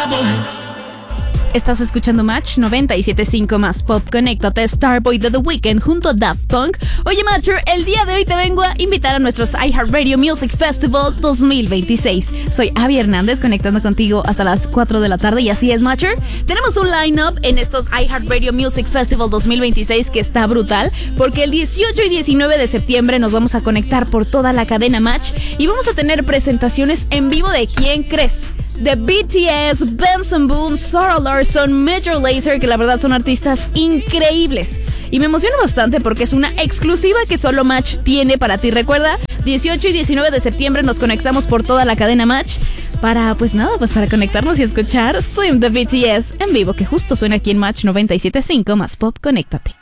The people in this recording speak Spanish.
Estás escuchando Match 97.5 más Pop. Conéctate, Starboy de The Weeknd junto a Daft Punk. Oye, Matcher, el día de hoy te vengo a invitar a nuestros iHeartRadio Music Festival 2026. Soy Abby Hernández, conectando contigo hasta las 4 de la tarde. Y así es, Matcher. Tenemos un line-up en estos iHeartRadio Music Festival 2026 que está brutal, porque el 18 y 19 de septiembre nos vamos a conectar por toda la cadena Match y vamos a tener presentaciones en vivo de ¿quién crees? De BTS, Benson Boone, Sarah Larson, Major Lazer, que la verdad son artistas increíbles. Y me emociona bastante porque es una exclusiva que solo Match tiene para ti. Recuerda, 18 y 19 de septiembre nos conectamos por toda la cadena Match para conectarnos y escuchar Swim de BTS en vivo, que justo suena aquí en Match 97.5 más Pop. Conéctate.